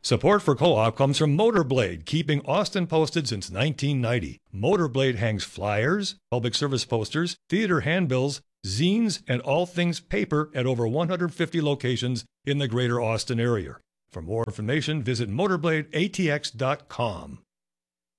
Support for Co-op comes from Motorblade, keeping Austin posted since 1990. Motorblade hangs flyers, public service posters, theater handbills, zines, and all things paper at over 150 locations in the greater Austin area. For more information, visit motorbladeatx.com.